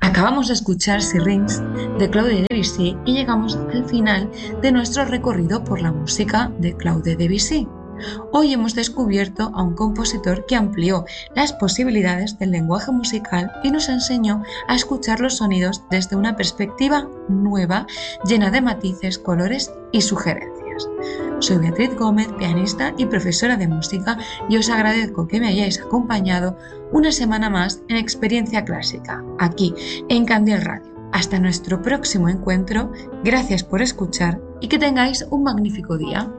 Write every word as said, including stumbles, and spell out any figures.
Acabamos de escuchar Syrinx de Claude Debussy y llegamos al final de nuestro recorrido por la música de Claude Debussy. Hoy hemos descubierto a un compositor que amplió las posibilidades del lenguaje musical y nos enseñó a escuchar los sonidos desde una perspectiva nueva, llena de matices, colores y sugerencias. Soy Beatriz Gómez, pianista y profesora de música, y os agradezco que me hayáis acompañado una semana más en Experiencia Clásica, aquí en Candial Radio. Hasta nuestro próximo encuentro, gracias por escuchar y que tengáis un magnífico día.